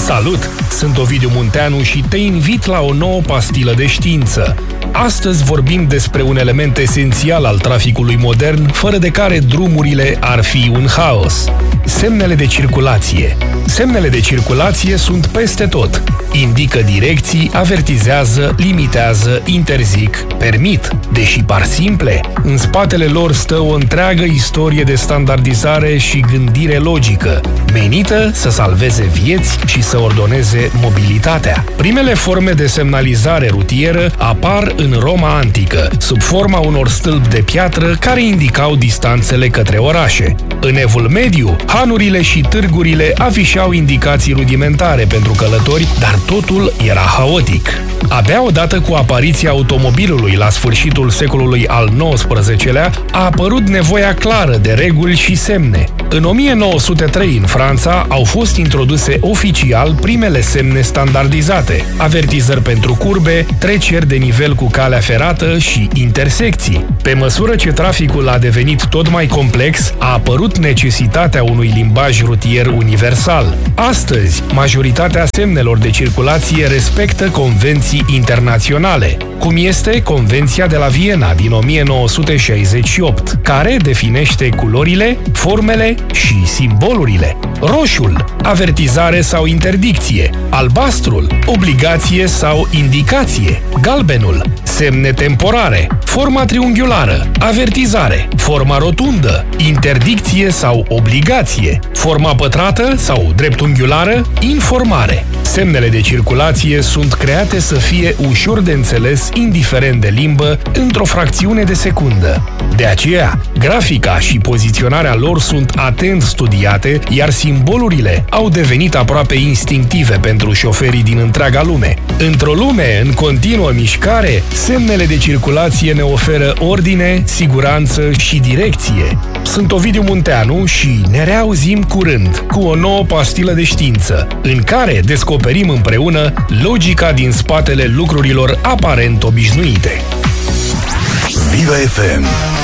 Salut! Sunt Ovidiu Munteanu și te invit la o nouă pastilă de știință. Astăzi vorbim despre un element esențial al traficului modern, fără de care drumurile ar fi un haos. Semnele de circulație. Semnele de circulație sunt peste tot. Indică direcții, avertizează, limitează, interzic, permit. Deși par simple, în spatele lor stă o întreagă istorie de standardizare și gândire logică, menită să salveze vieți și să ordoneze mobilitatea. Primele forme de semnalizare rutieră apar în Roma antică, sub forma unor stâlpi de piatră care indicau distanțele către orașe. În Evul Mediu, hanurile și târgurile afișau indicații rudimentare pentru călători, dar totul era haotic. Abia odată cu apariția automobilului la sfârșitul secolului al XIX-lea, a apărut nevoia clară de reguli și semne. În 1903, în Franța, au fost introduse oficial primele semne standardizate, avertizări pentru curbe, treceri de nivel cu calea ferată și intersecții. Pe măsură ce traficul a devenit tot mai complex, a apărut necesitatea unui limbaj rutier universal. Astăzi, majoritatea semnelor de circulație respectă convenții internaționale, cum este Convenția de la Viena din 1968, care definește culorile, formele și simbolurile. Roșul, avertizare sau interdicție. Albastrul, obligație sau indicație. Galbenul, semne temporare. Forma triunghiulară, avertizare. Forma rotundă, interdicție sau obligație. Forma pătrată sau dreptunghiulară, informare. Semnele de circulație sunt create să fie ușor de înțeles, indiferent de limbă, într-o fracțiune de secundă. De aceea, grafica și poziționarea lor sunt atent studiate, iar simbolurile au devenit aproape instinctive pentru șoferii din întreaga lume. Într-o lume în continuă mișcare, semnele de circulație ne oferă ordine, siguranță și direcție. Sunt Ovidiu Munteanu și ne reauzim curând cu o nouă pastilă de știință, în care descoperim împreună logica din spatele lucrurilor aparent obișnuite. Viva FM